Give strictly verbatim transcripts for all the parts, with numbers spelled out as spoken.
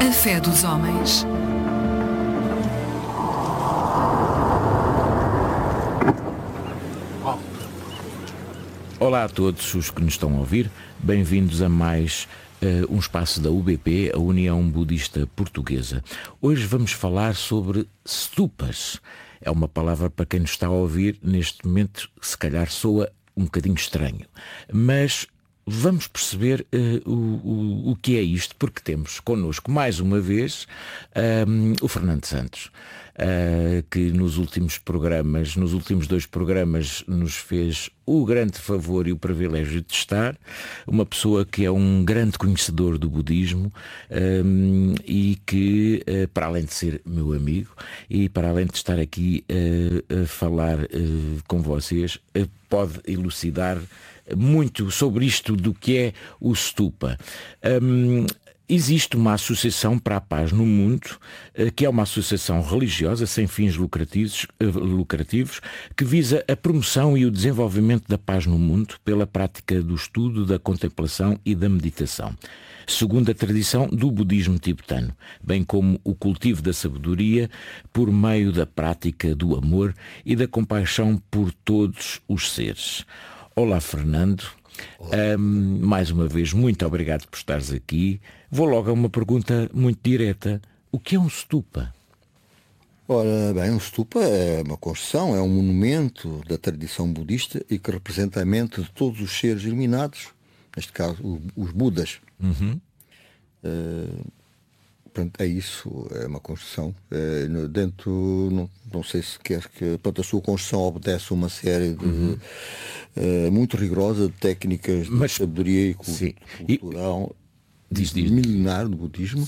A fé dos homens. Olá a todos os que nos estão a ouvir, bem-vindos a mais uh, um espaço da U B P, a União Budista Portuguesa. Hoje vamos falar sobre stupas. É uma palavra para quem nos está a ouvir neste momento, se calhar soa um bocadinho estranho, mas vamos perceber uh, o, o, o que é isto, porque temos connosco mais uma vez um, o Fernando Santos. Uh, que nos últimos programas, nos últimos dois programas, nos fez o grande favor e o privilégio de estar, uma pessoa que é um grande conhecedor do budismo um, e que, uh, para além de ser meu amigo e para além de estar aqui uh, a falar uh, com vocês, uh, pode elucidar muito sobre isto do que é o stupa. Um, Existe uma associação para a paz no mundo, que é uma associação religiosa sem fins lucrativos, lucrativos, que visa a promoção e o desenvolvimento da paz no mundo pela prática do estudo, da contemplação e da meditação, segundo a tradição do budismo tibetano, bem como o cultivo da sabedoria por meio da prática do amor e da compaixão por todos os seres. Olá, Fernando. Um, mais uma vez, muito obrigado por estares aqui. Vou logo a uma pergunta muito direta. O que é um stupa? Ora bem, um stupa é uma construção, é um monumento da tradição budista e que representa a mente de todos os seres iluminados, neste caso os Budas. Uhum. Uh, Pronto, é isso, é uma construção. É, dentro, não, não sei se quer que pronto, a sua construção obedece a uma série de uhum. é, muito rigorosa de técnicas de Mas, sabedoria e sim. cultural e, diz, diz. milenar do budismo.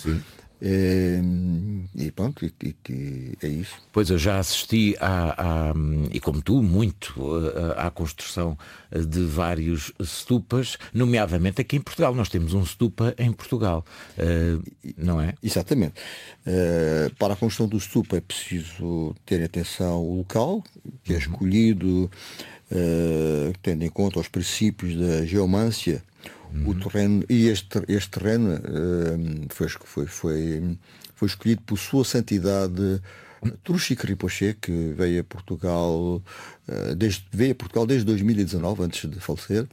É, e pronto, e, e, é isso. Pois eu já assisti a, a, e como tu, muito à construção de vários stupas, nomeadamente aqui em Portugal. Nós temos um stupa em Portugal, uh, não é? Exatamente. Uh, para a construção do stupa é preciso ter atenção ao local, que é escolhido uh, tendo em conta os princípios da geomância. Uhum. O terreno, e este, este terreno uh, foi, foi, foi, foi escolhido por Sua Santidade Trungpa Rinpoche, que veio a Portugal, uh, desde, veio a Portugal desde dois mil e dezanove, antes de falecer,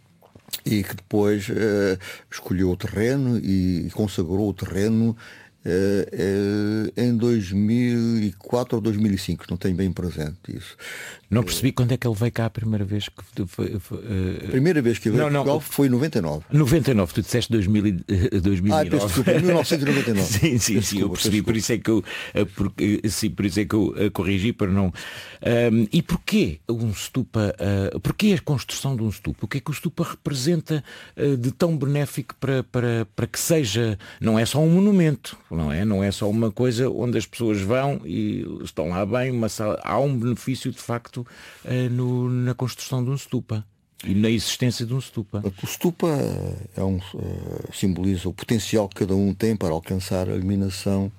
e que depois uh, escolheu o terreno e consagrou o terreno uh, uh, em dois mil e quatro ou dois mil e cinco, não tenho bem presente isso. Não percebi quando é que ele veio cá a primeira vez que foi, foi, uh... A primeira vez que ele veio a Portugal foi em noventa e nove. noventa e nove, tu disseste dois mil e, dois mil e nove. Ah, peço desculpa, mil novecentos e noventa e nove. Sim, sim, sim, eu percebi, por isso é que eu, por, sim, por isso é que eu corrigi para não. Um, e porquê um stupa? Uh, porquê a construção de um stupa? O que é que o stupa representa uh, de tão benéfico para, para, para que seja? Não é só um monumento, não é? Não é só uma coisa onde as pessoas vão e estão lá bem, mas há um benefício de facto Uh, no, na construção de um stupa e na existência de um stupa. O stupa é um, uh, simboliza o potencial que cada um tem para alcançar a iluminação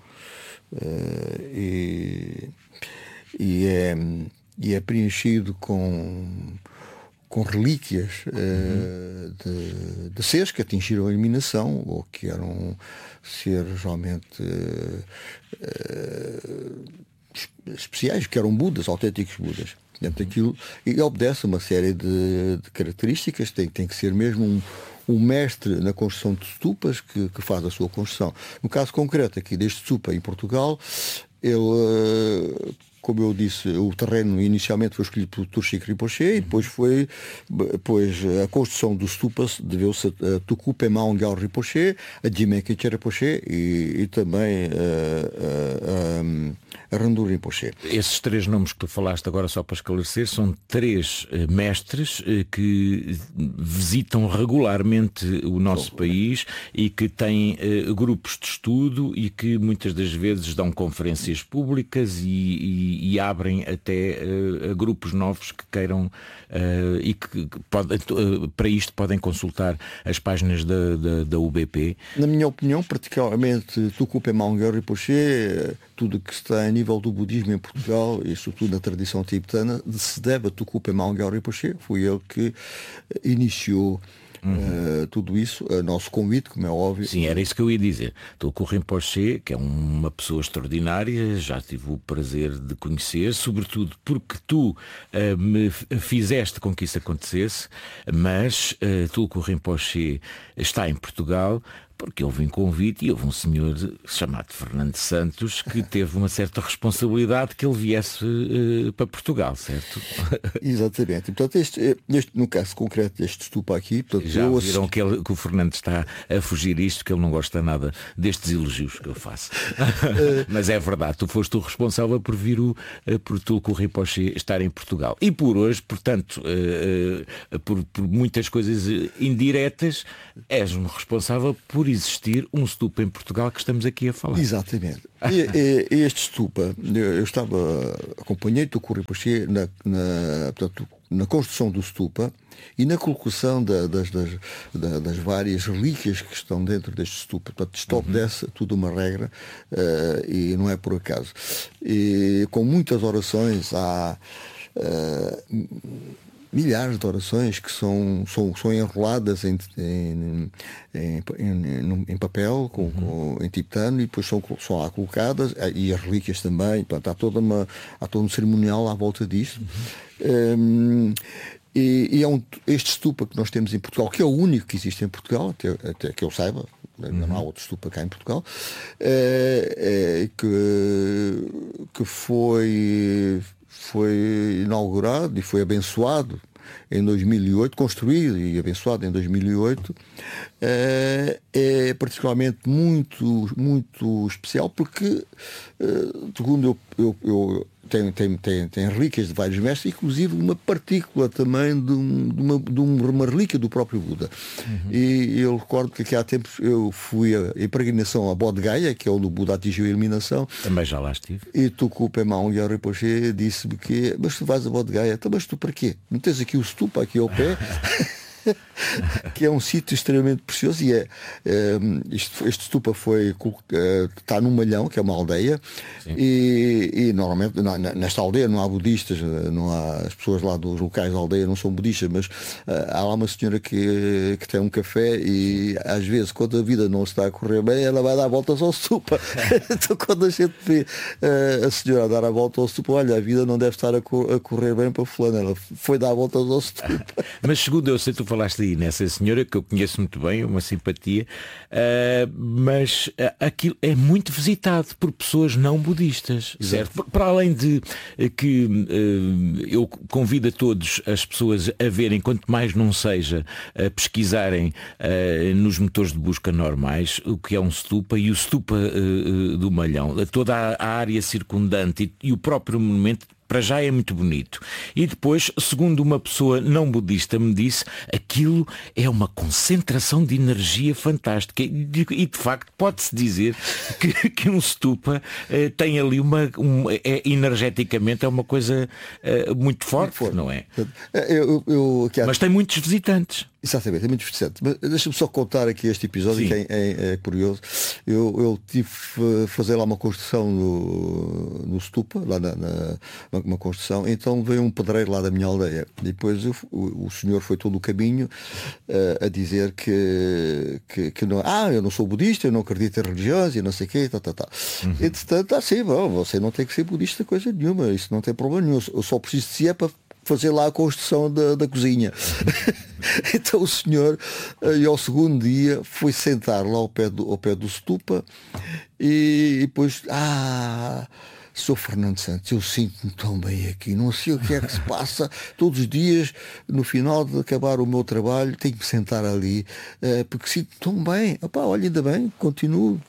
uh, e, e, é, e é preenchido com, com relíquias uh, uhum. de, de seres que atingiram a iluminação ou que eram seres realmente uh, uh, especiais, que eram Budas, autênticos Budas. Portanto, aquilo, e obedece a uma série de, de características, tem, tem que ser mesmo um, um mestre na construção de stupas que, que faz a sua construção. No caso concreto aqui deste stupa em Portugal, ele, como eu disse, o terreno inicialmente foi escolhido pelo Trungpa Rinpoche e depois foi, depois a construção dos stupas deveu-se a Tuku Pema Ngyal Rinpoche, a Jime Khyentse Rinpoche e, e também a, a, a a Randul Rinpoche. Esses três nomes que tu falaste agora, só para esclarecer, são três uh, mestres uh, que visitam regularmente o nosso oh, país é. e que têm uh, grupos de estudo e que muitas das vezes dão conferências públicas e, e, e abrem até uh, a grupos novos que queiram uh, e que, que podem, uh, para isto podem consultar as páginas da, da, da U B P. Na minha opinião, particularmente Tuku Pema Ngyal Rinpoche, tudo que está a nível do budismo em Portugal, e sobretudo na tradição tibetana, se deve a Tuku Pema Ngyal Rinpoche. Foi ele que iniciou Uhum. Uh, tudo isso, uh, nosso convite, como é óbvio. Sim, era isso que eu ia dizer. Tulku Rinpoche, que é uma pessoa extraordinária, já tive o prazer de conhecer, sobretudo porque tu uh, me fizeste com que isso acontecesse, mas uh, Tulku Rinpoche está em Portugal porque houve um convite e houve um senhor chamado Fernando Santos que teve uma certa responsabilidade que ele viesse uh, para Portugal, certo? Exatamente. Portanto, este, este, no caso concreto deste stupa aqui... Portanto, já eu viram assisti... que, ele, que o Fernando está a fugir isto, que ele não gosta nada destes elogios que eu faço. Mas é verdade, tu foste o responsável por vir o por Tulku Rinpoche estar em Portugal. E por hoje, portanto, uh, uh, por, por muitas coisas indiretas, és um responsável por existir um stupa em Portugal que estamos aqui a falar. Exatamente. E, e, este stupa, eu estava, acompanhei Tulku Rinpoche na, na, portanto, na construção do stupa e na colocação da, das, das, das várias relíquias que estão dentro deste stupa. Portanto, isto obedece uhum. tudo uma regra uh, e não é por acaso. E com muitas orações há... Uh, milhares de orações que são, são, são enroladas em, em, em, em, em papel, com, uhum. com, em tibetano, e depois são, são lá colocadas, e as relíquias também. Portanto, há, toda uma, há todo um cerimonial à volta disto. Uhum. Um, e, e é um, este stupa que nós temos em Portugal, que é o único que existe em Portugal, até, até que eu saiba, ainda não há outro stupa cá em Portugal, é, é, que, que foi... foi inaugurado e foi abençoado em dois mil e oito, construído e abençoado em dois mil e oito, é, é particularmente muito, muito especial porque, segundo eu, eu, eu tem, tem, tem, tem relíquias de vários mestres, inclusive uma partícula também de, um, de, uma, de uma relíquia do próprio Buda. Uhum. E eu recordo que aqui há tempos eu fui a, a peregrinação a Bodh Gaya, que é onde o Buda atingiu a iluminação. Também já lá estive. E Tulku Pema Gyalpo Rinpoche disse-me que, mas tu vais a Bodh Gaya, então, mas tu para quê? Não tens aqui o stupa aqui ao pé? Que é um sítio extremamente precioso e é, é isto, este stupa foi é, está num malhão, que é uma aldeia, e, e normalmente não, nesta aldeia não há budistas, não há, as pessoas lá dos locais da aldeia não são budistas, mas uh, há lá uma senhora que, que tem um café e às vezes quando a vida não está a correr bem ela vai dar voltas ao stupa. Então quando a gente vê uh, a senhora dar a volta ao stupa, olha, a vida não deve estar a, cor, a correr bem para fulano, ela foi dar voltas ao stupa. Mas segundo eu sei, tu falaste aí nessa senhora que eu conheço muito bem, uma simpatia, uh, mas uh, aquilo é muito visitado por pessoas não budistas. Exato. Certo? Para além de uh, que uh, eu convido a todos as pessoas a verem, quanto mais não seja, a pesquisarem uh, nos motores de busca normais o que é um stupa e o stupa uh, do Malhão, toda a, a área circundante e, e o próprio monumento. Para já é muito bonito. E depois, segundo uma pessoa não budista me disse, aquilo é uma concentração de energia fantástica. E de, e de facto pode-se dizer que, que um stupa eh, tem ali uma... Um, é, energeticamente é uma coisa eh, muito forte, muito forte, não é? Eu, eu, aqui há... Mas tem muitos visitantes. Exatamente, é muito interessante. Mas deixa-me só contar aqui este episódio, Sim. que é, é, é curioso. Eu, eu tive a fazer lá uma construção no, no stupa, lá na, na uma construção, então veio um pedreiro lá da minha aldeia. E depois eu, o, o senhor foi todo o caminho uh, a dizer que, que, que não, ah, eu não sou budista, eu não acredito em religiões e não sei o quê, tá, tá, tá. Uhum. Entretanto, assim, bom, você não tem que ser budista coisa nenhuma, isso não tem problema nenhum. Eu só preciso de si é para fazer lá a construção da, da cozinha. Então o senhor, e ao segundo dia, foi sentar lá ao pé do, ao pé do stupa e, e depois, ah, sou Fernando Santos, eu sinto-me tão bem aqui, não sei o que é que se passa, todos os dias, no final de acabar o meu trabalho, tenho que me sentar ali, uh, porque sinto-me tão bem. Opá, olha, ainda bem, continuo.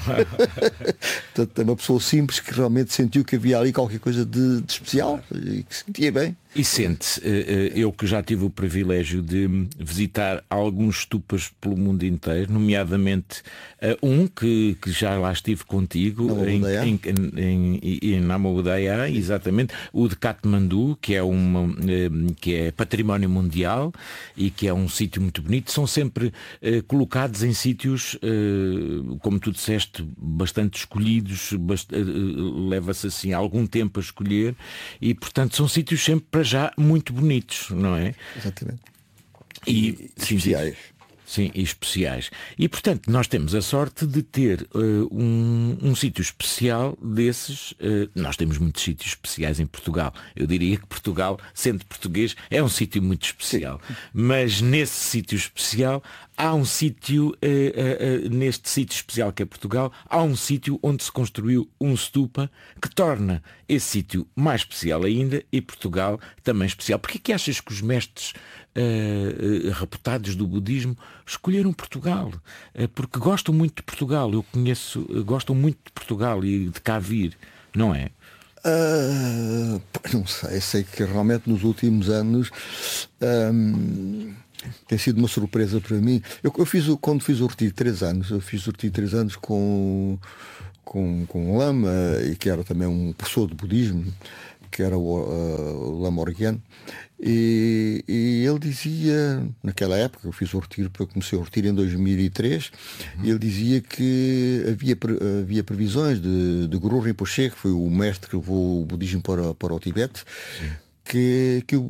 Portanto, é uma pessoa simples que realmente sentiu que havia ali qualquer coisa de, de especial e que se sentia bem. E sente, eu que já tive o privilégio de visitar alguns stupas pelo mundo inteiro, nomeadamente um que, que já lá estive contigo, em, em, em, em Namo Buddhaya, exatamente, o de Katmandu, que é, uma, que é património mundial e que é um sítio muito bonito. São sempre uh, colocados em sítios, uh, como tu disseste, bastante escolhidos, bast- uh, leva-se assim algum tempo a escolher e, portanto, são sítios sempre para já muito bonitos, não é? Exatamente. e, e sim, especiais. Sim, e especiais. E, portanto, nós temos a sorte de ter uh, um, um sítio especial desses. Uh, nós temos muitos sítios especiais em Portugal. Eu diria que Portugal, sendo português, é um sítio muito especial. Sim. Mas nesse sítio especial, há um sítio, uh, uh, uh, neste sítio especial que é Portugal, há um sítio onde se construiu um stupa que torna esse sítio mais especial ainda e Portugal também especial. Porquê que achas que os mestres Uh, uh, reputados do budismo escolheram Portugal? Uh, porque gostam muito de Portugal. Eu conheço, uh, gostam muito de Portugal e de cá vir, não é? Uh, não sei, sei que realmente nos últimos anos um, tem sido uma surpresa para mim. Eu, eu fiz o, quando fiz o retiro de três anos, eu fiz o retiro de três anos com, com, com um lama, e que era também um professor de budismo, que era o, uh, o Lama Orguiano. E, e ele dizia, naquela época, eu fiz o retiro, eu comecei o retiro em dois mil e três, uhum. E ele dizia que havia, havia previsões de, de Guru Rinpoche, que foi o mestre que levou o budismo para, para o Tibete, que, que,